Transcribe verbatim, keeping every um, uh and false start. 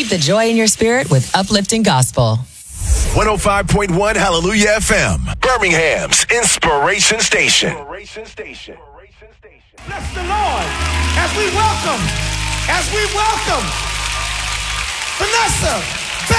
Keep the joy in your spirit with uplifting gospel. one oh five point one Hallelujah F M, Birmingham's Inspiration Station. Bless the Lord as we welcome, as we welcome Vanessa